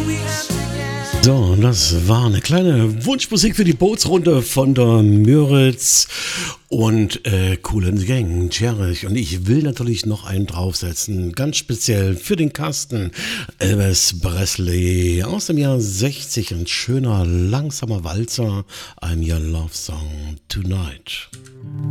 So, das war eine kleine Wunschmusik für die Bootsrunde von der Müritz und coolen Gang, Cherich. Und ich will natürlich noch einen draufsetzen, ganz speziell für den Kasten. Elvis Presley aus dem Jahr 60, ein schöner, langsamer Walzer, I'm Your Love Song Tonight.